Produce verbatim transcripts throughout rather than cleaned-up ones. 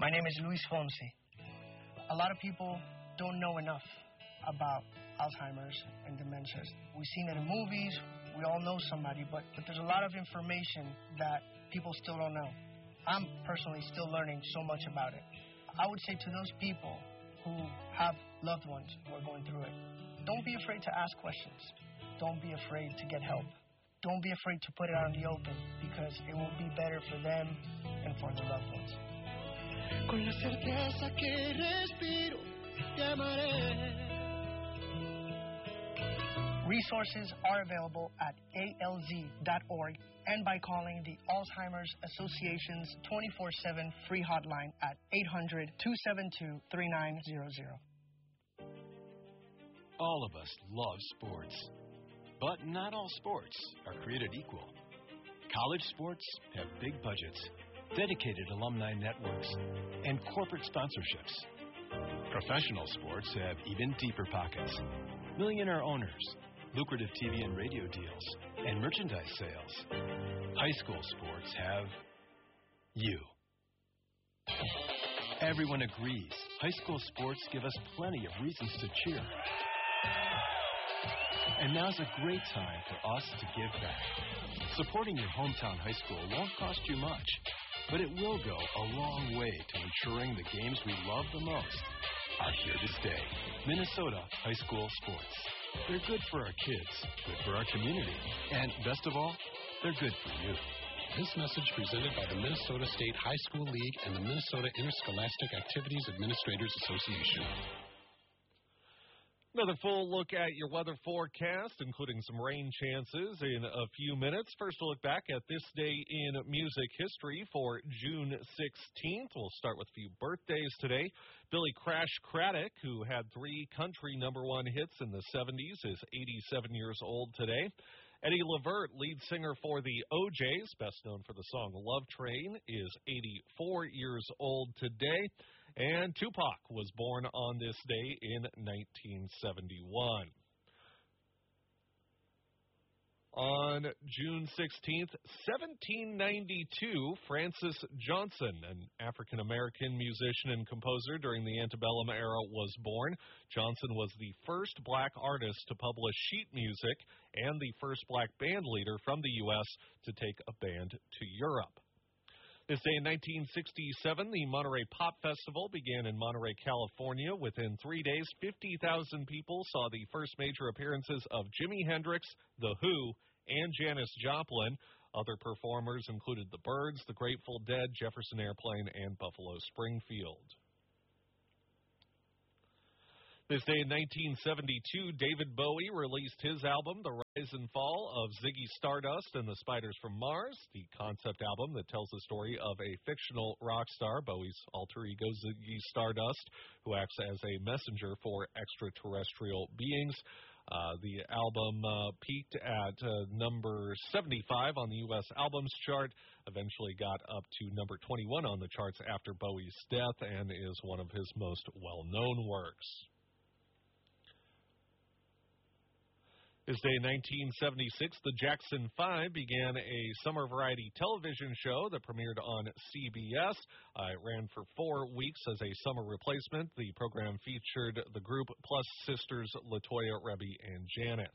My name is Luis Fonsi. A lot of people don't know enough about Alzheimer's and dementias. We've seen it in movies, we all know somebody, but, but there's a lot of information that people still don't know. I'm personally still learning so much about it. I would say to those people who have loved ones who are going through it, don't be afraid to ask questions. Don't be afraid to get help. Don't be afraid to put it out in the open, because it will be better for them and for their loved ones. Con la certeza que respiro, te amaré. Resources are available at A L Z dot org and by calling the Alzheimer's Association's twenty-four seven free hotline at eight hundred, two seven two, three nine zero zero. All of us love sports, but not all sports are created equal. College sports have big budgets, dedicated alumni networks, and corporate sponsorships. Professional sports have even deeper pockets. Millionaire owners, lucrative T V and radio deals, and merchandise sales. High school sports have you. Everyone agrees high school sports give us plenty of reasons to cheer. And now's a great time for us to give back. Supporting your hometown high school won't cost you much, but it will go a long way to ensuring the games we love the most are here to stay. Minnesota high school sports. They're good for our kids, good for our community, and best of all, they're good for you. This message presented by the Minnesota State High School League and the Minnesota Interscholastic Activities Administrators Association. Another full look at your weather forecast, including some rain chances in a few minutes. First, a look back at this day in music history for June sixteenth. We'll start with a few birthdays today. Billy Crash Craddock, who had three country number one hits in the seventies, is eighty-seven years old today. Eddie Levert, lead singer for the O J's, best known for the song Love Train, is eighty-four years old today. And Tupac was born on this day in nineteen seventy-one. On June sixteenth, seventeen ninety-two, Francis Johnson, an African-American musician and composer during the antebellum era, was born. Johnson was the first black artist to publish sheet music and the first black band leader from the U S to take a band to Europe. This day in nineteen sixty-seven, the Monterey Pop Festival began in Monterey, California. Within three days, fifty thousand people saw the first major appearances of Jimi Hendrix, The Who, and Janis Joplin. Other performers included The Byrds, The Grateful Dead, Jefferson Airplane, and Buffalo Springfield. This day in nineteen seventy-two, David Bowie released his album, The Rise and Fall of Ziggy Stardust and the Spiders from Mars, the concept album that tells the story of a fictional rock star, Bowie's alter ego Ziggy Stardust, who acts as a messenger for extraterrestrial beings. Uh, the album uh, peaked at uh, number seventy-five on the U S albums chart, eventually got up to number twenty-one on the charts after Bowie's death, and is one of his most well-known works. This day in nineteen seventy-six, the Jackson Five began a summer variety television show that premiered on C B S. Uh, it ran for four weeks as a summer replacement. The program featured the group plus sisters LaToya, Rebby, and Janet.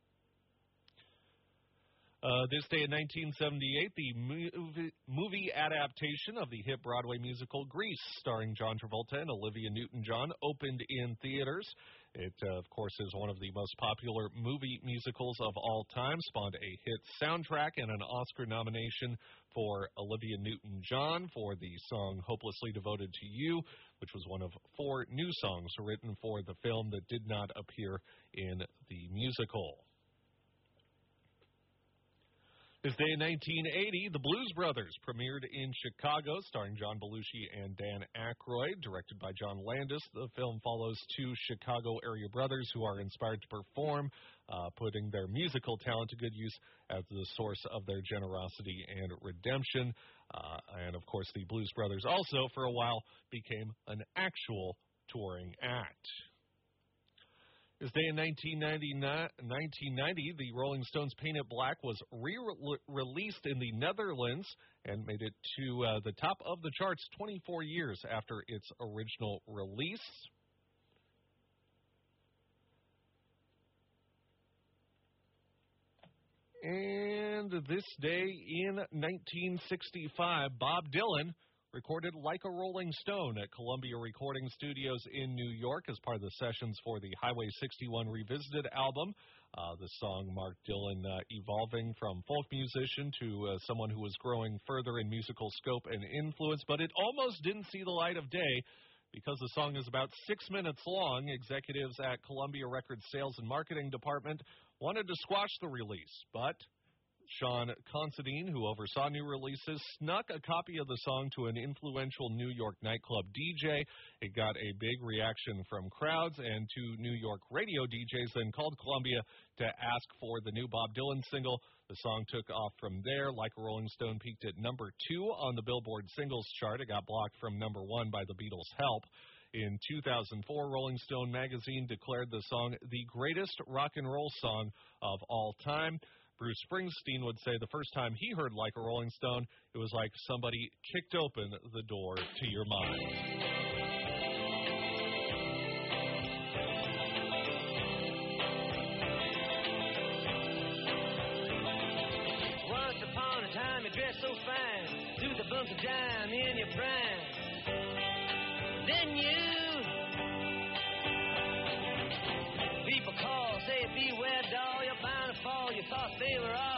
Uh, this day in nineteen seventy-eight, the movie, movie adaptation of the hit Broadway musical Grease, starring John Travolta and Olivia Newton-John, opened in theaters. It, uh, of course, is one of the most popular movie musicals of all time, spawned a hit soundtrack and an Oscar nomination for Olivia Newton-John for the song Hopelessly Devoted to You, which was one of four new songs written for the film that did not appear in the musical. This day in nineteen eighty, The Blues Brothers premiered in Chicago, starring John Belushi and Dan Aykroyd. Directed by John Landis, the film follows two Chicago-area brothers who are inspired to perform, uh, putting their musical talent to good use as the source of their generosity and redemption. Uh, and, of course, the Blues Brothers also, for a while, became an actual touring act. This day in nineteen ninety, the Rolling Stones' Paint It Black was re-released in the Netherlands and made it to uh, the top of the charts twenty-four years after its original release. And this day in nineteen sixty-five, Bob Dylan recorded Like a Rolling Stone at Columbia Recording Studios in New York as part of the sessions for the Highway sixty-one Revisited album. Uh, the song marked Dylan uh, evolving from folk musician to uh, someone who was growing further in musical scope and influence, but it almost didn't see the light of day. Because the song is about six minutes long, executives at Columbia Records Sales and Marketing Department wanted to squash the release, but Sean Considine, who oversaw new releases, snuck a copy of the song to an influential New York nightclub D J. It got a big reaction from crowds, and two New York radio D Js then called Columbia to ask for the new Bob Dylan single. The song took off from there. Like a Rolling Stone peaked at number two on the Billboard singles chart. It got blocked from number one by the Beatles' Help. In two thousand four, Rolling Stone magazine declared the song the greatest rock and roll song of all time. Bruce Springsteen would say the first time he heard Like a Rolling Stone, it was like somebody kicked open the door to your mind. Once upon a time you dressed so fine, threw the bumps of dime in your prime. Then you